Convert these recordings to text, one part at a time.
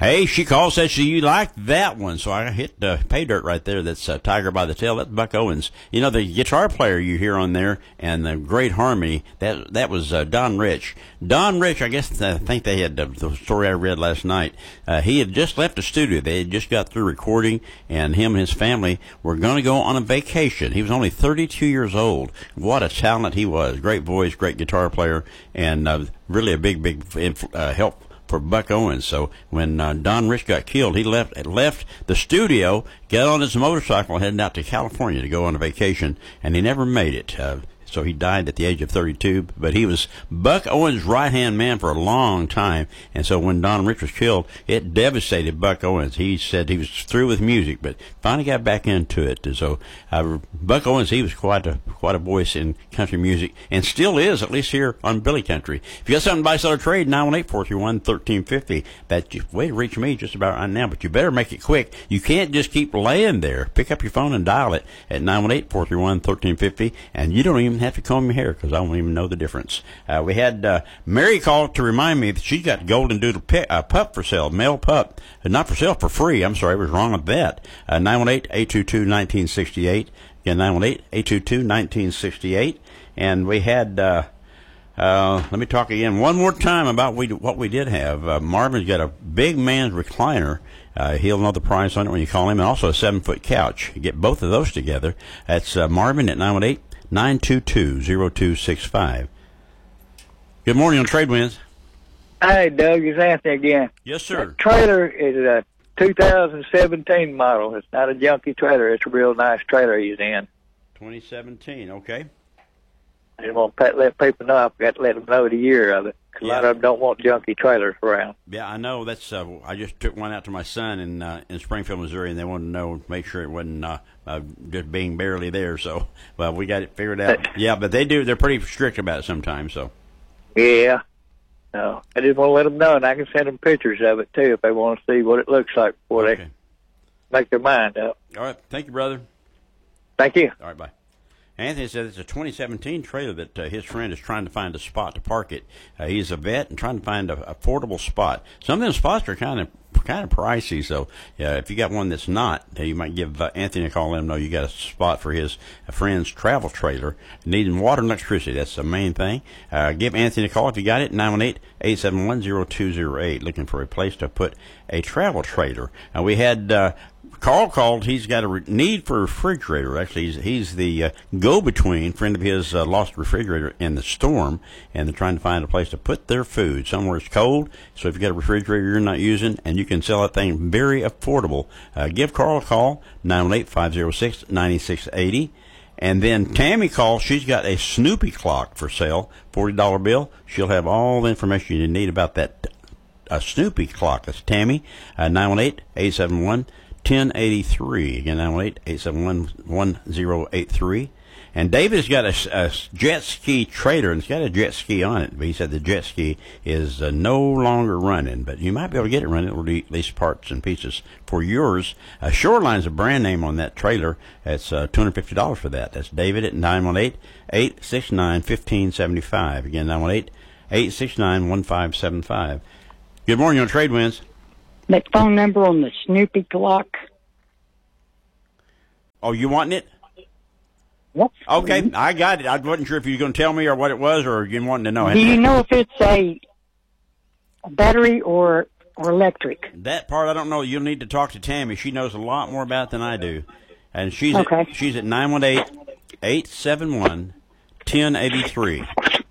Hey, she called, said you liked that one, so I hit pay dirt right there. That's Tiger by the Tail. That's Buck Owens. You know, the guitar player you hear on there and the great harmony, that was Don Rich. Don Rich, I think they had the story I read last night. He had just left the studio. They had just got through recording, and him and his family were going to go on a vacation. He was only 32 years old. What a talent he was. Great voice, great guitar player, and really a big help for Buck Owens. So when Don Rich got killed, he left the studio, got on his motorcycle, heading out to California to go on a vacation, and he never made it. So he died at the age of 32, but he was Buck Owens' right-hand man for a long time. And so when Don Rich was killed, it devastated Buck Owens. He said he was through with music, but finally got back into it. And so Buck Owens, he was quite a voice in country music, and still is, at least here on Billy Country. If you got something to buy, sell, or trade, 918-431-1350. That's your way to reach me just about right now, but you better make it quick. You can't just keep laying there. Pick up your phone and dial it at 918-431-1350, and you don't even have to comb your hair, because I don't even know the difference. We had Mary call to remind me that she's got Golden Doodle pup for sale, male pup, not for sale, for free. I'm sorry, I was wrong with that. 918-822-1968. Again, 918-822-1968. And we had, let me talk again one more time about what we did have. Marvin's got a big man's recliner. He'll know the price on it when you call him, and also a 7-foot couch. You get both of those together. That's Marvin at 918-922-0265. Good morning on Trade Winds. Hey, Doug, it's Anthony again. Yes, sir. That trailer is a 2017 model. It's not a junky trailer. It's a real nice trailer he's in. 2017, okay. I just want to let people know. I've got to let them know the year of it. A lot of them don't want junky trailers around. Yeah, I know. That's. I just took one out to my son in Springfield, Missouri, and they wanted to know, make sure it wasn't just being barely there. So, well, we got it figured out. Yeah, but they're pretty strict about it sometimes. So. Yeah. No, I just want to let them know, and I can send them pictures of it too if they want to see what it looks like before they make their mind up. All right. Thank you, brother. Thank you. All right. Bye. Anthony said it's a 2017 trailer that his friend is trying to find a spot to park it. He's a vet and trying to find an affordable spot. Some of them spots are kind of pricey, so if you got one that's not, you might give Anthony a call and let him know you got a spot for his friend's travel trailer needing water and electricity. That's the main thing. Give Anthony a call if you got it, 918-871-0208, looking for a place to put a travel trailer. We had Carl called. He's got a need for a refrigerator. Actually, he's the go-between. Friend of his lost a refrigerator in the storm, and they're trying to find a place to put their food somewhere it's cold. So if you got a refrigerator you're not using, and you can sell that thing very affordable, give Carl a call, 918-506-9680. And then Tammy called. She's got a Snoopy clock for sale, $40 bill. She'll have all the information you need about that Snoopy clock. That's Tammy, 918-871-1083. Again, 918-871-1083. And David's got a jet ski trailer, and it's got a jet ski on it. But he said the jet ski is no longer running, but you might be able to get it running, at least parts and pieces for yours. Shoreline's a brand name on that trailer. That's $250 for that. That's David at 918-869-1575. Again, 918-869-1575. Good morning on Trade Winds. That phone number on the Snoopy clock. Oh, you wanting it? What? Okay, I got it. I wasn't sure if you were going to tell me or what it was, or you wanting to know. Do you know if it's a battery or electric? That part I don't know. You'll need to talk to Tammy. She knows a lot more about it than I do. And she's at 918-871-1083.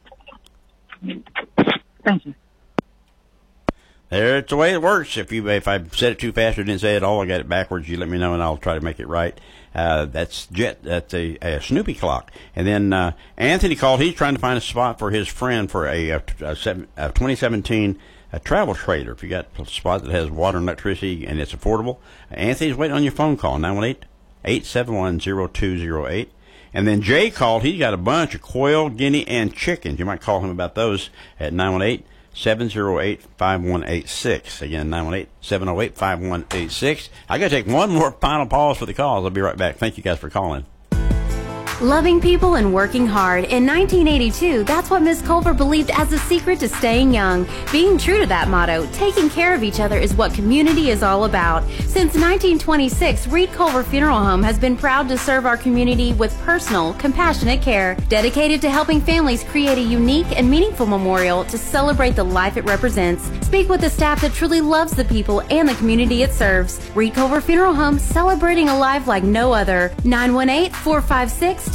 Thank you. It's the way it works. If I said it too fast or didn't say it all, I got it backwards, you let me know and I'll try to make it right. That's a Snoopy clock. And then Anthony called. He's trying to find a spot for his friend for a 2017 travel trailer. If you got a spot that has water and electricity and it's affordable, Anthony's waiting on your phone call, 918-871-0208. And then Jay called. He's got a bunch of quail, guinea, and chickens. You might call him about those at 918-708-5186. Again, 918-708-5186. I got to take one more final pause for the calls. I'll be right back. Thank you guys for calling. Loving people and working hard. In 1982, that's what Miss Culver believed as the secret to staying young. Being true to that motto, taking care of each other is what community is all about. Since 1926, Reed Culver Funeral Home has been proud to serve our community with personal, compassionate care, dedicated to helping families create a unique and meaningful memorial to celebrate the life it represents. Speak with the staff that truly loves the people and the community it serves. Reed Culver Funeral Home, celebrating a life like no other. 918-456-2551.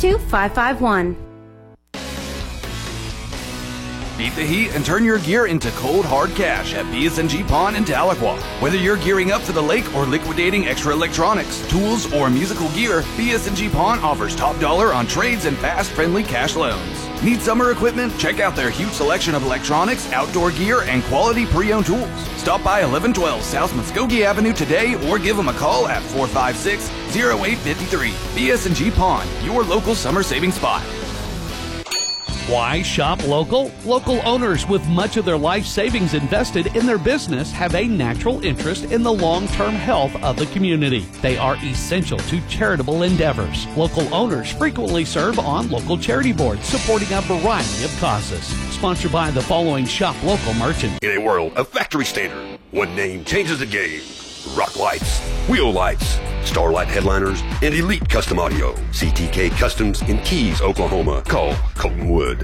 Beat the heat and turn your gear into cold, hard cash at BS&G Pawn in Tahlequah. Whether you're gearing up for the lake or liquidating extra electronics, tools, or musical gear, BS&G Pawn offers top dollar on trades and fast, friendly cash loans. Need summer equipment? Check out their huge selection of electronics, outdoor gear, and quality pre-owned tools. Stop by 1112 South Muskogee Avenue today or give them a call at 456-0853. BS&G Pawn, your local summer saving spot. Why shop local? Local owners with much of their life savings invested in their business have a natural interest in the long-term health of the community. They are essential to charitable endeavors. Local owners frequently serve on local charity boards supporting a variety of causes. Sponsored by the following shop local merchants. In a world of factory standard, one name changes the game. Rock Lights, Wheel Lights, Starlight Headliners, and Elite Custom Audio. CTK Customs in Keys, Oklahoma. Call Colton Wood,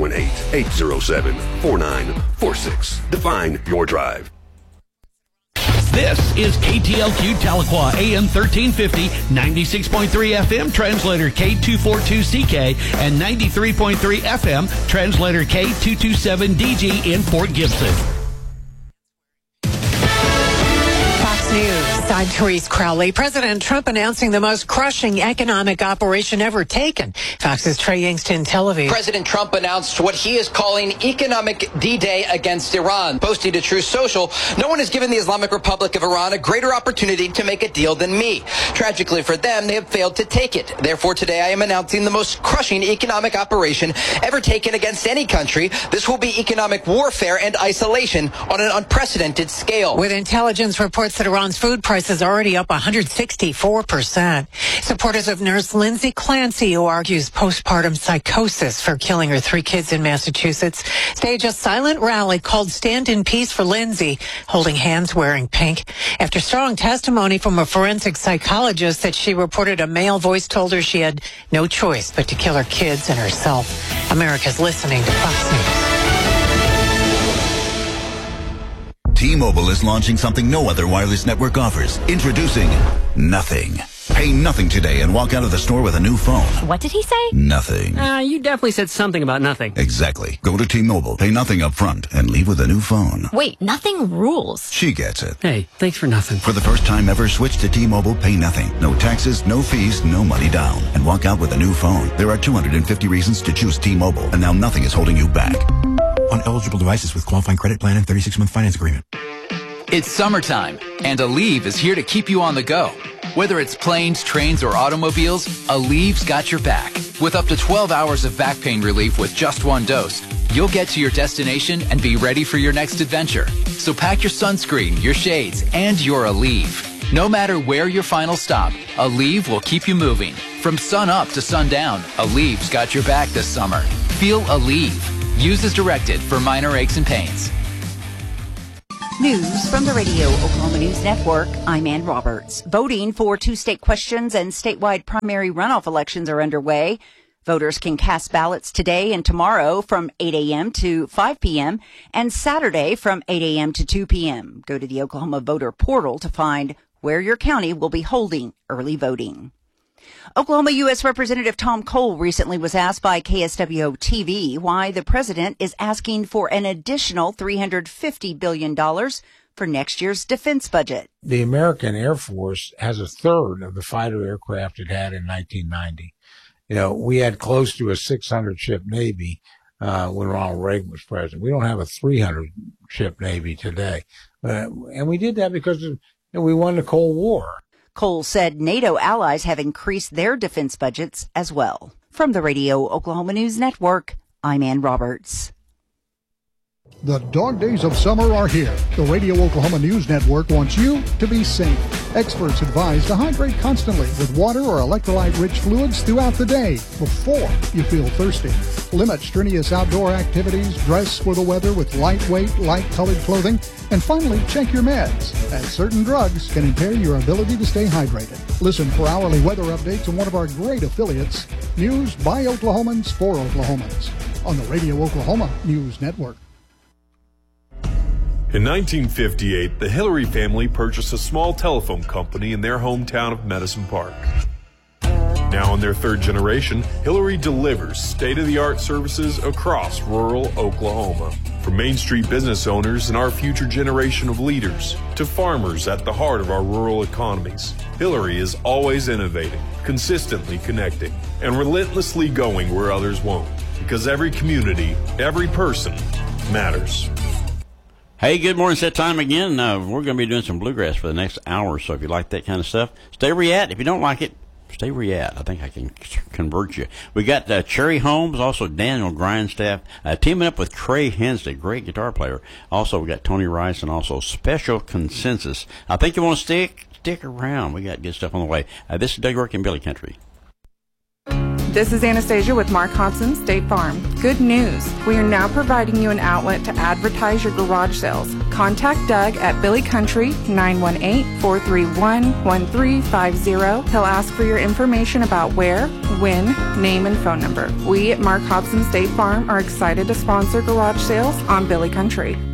918-807-4946. Define your drive. This is KTLQ Tahlequah, AM 1350, 96.3 FM, translator K242CK, and 93.3 FM, translator K227DG in Fort Gibson. News. I'm Therese Crowley. President Trump announcing the most crushing economic operation ever taken. Fox's Trey Yingst in Tel Aviv. President Trump announced what he is calling economic D-Day against Iran. Posting to Truth Social, no one has given the Islamic Republic of Iran a greater opportunity to make a deal than me. Tragically for them, they have failed to take it. Therefore, today I am announcing the most crushing economic operation ever taken against any country. This will be economic warfare and isolation on an unprecedented scale. With intelligence reports that Iran's food prices are already up 164%. Supporters of nurse Lindsay Clancy, who argues postpartum psychosis for killing her 3 kids in Massachusetts, stage a silent rally called Stand in Peace for Lindsay, holding hands wearing pink. After strong testimony from a forensic psychologist that she reported a male voice told her she had no choice but to kill her kids and herself. America's listening to Fox News. T-Mobile is launching something no other wireless network offers. Introducing Nothing. Pay nothing today and walk out of the store with a new phone. What did he say? Nothing. You definitely said something about nothing. Exactly. Go to T-Mobile, pay nothing up front, and leave with a new phone. Wait, nothing rules. She gets it. Hey, thanks for nothing. For the first time ever, switch to T-Mobile, pay nothing. No taxes, no fees, no money down. And walk out with a new phone. There are 250 reasons to choose T-Mobile, and now nothing is holding you back. On eligible devices with qualifying credit plan and 36-month finance agreement. It's summertime, and Aleve is here to keep you on the go. Whether it's planes, trains, or automobiles, Aleve's got your back. With up to 12 hours of back pain relief with just one dose, you'll get to your destination and be ready for your next adventure. So pack your sunscreen, your shades, and your Aleve. No matter where your final stop, Aleve will keep you moving. From sun up to sundown, Aleve's got your back this summer. Feel Aleve. Use as directed for minor aches and pains. News from the Radio Oklahoma News Network. I'm Ann Roberts. Voting for 2 state questions and statewide primary runoff elections are underway. Voters can cast ballots today and tomorrow from 8 a.m. to 5 p.m. and Saturday from 8 a.m. to 2 p.m. Go to the Oklahoma Voter Portal to find where your county will be holding early voting. Oklahoma U.S. Representative Tom Cole recently was asked by KSWO-TV why the president is asking for an additional $350 billion for next year's defense budget. The American Air Force has a third of the fighter aircraft it had in 1990. You know, we had close to a 600-ship Navy when Ronald Reagan was president. We don't have a 300-ship Navy today. And we did that because we won the Cold War. Cole said NATO allies have increased their defense budgets as well. From the Radio Oklahoma News Network, I'm Ann Roberts. The dog days of summer are here. The Radio Oklahoma News Network wants you to be safe. Experts advise to hydrate constantly with water or electrolyte-rich fluids throughout the day before you feel thirsty. Limit strenuous outdoor activities, dress for the weather with lightweight, light-colored clothing, and finally, check your meds, as certain drugs can impair your ability to stay hydrated. Listen for hourly weather updates on one of our great affiliates, News by Oklahomans for Oklahomans, on the Radio Oklahoma News Network. In 1958, the Hillary family purchased a small telephone company in their hometown of Medicine Park. Now in their third generation, Hillary delivers state-of-the-art services across rural Oklahoma. From Main Street business owners and our future generation of leaders to farmers at the heart of our rural economies, Hillary is always innovating, consistently connecting, and relentlessly going where others won't. Because every community, every person matters. Hey, good morning. It's that time again. We're going to be doing some bluegrass for the next hour, so if you like that kind of stuff, stay where you at. If you don't like it, stay where you at. I think I can convert you. We got Cherry Holmes, also Daniel Grindstaff, teaming up with Trey Hensley, great guitar player. Also, we got Tony Rice and also Special Consensus. I think you want to stick around. We got good stuff on the way. This is Doug Rourke in Billy Country. This is Anastasia with Mark Hodson State Farm. Good news. We are now providing you an outlet to advertise your garage sales. Contact Doug at Billy Country 918-431-1350. He'll ask for your information about where, when, name, and phone number. We at Mark Hodson State Farm are excited to sponsor garage sales on Billy Country.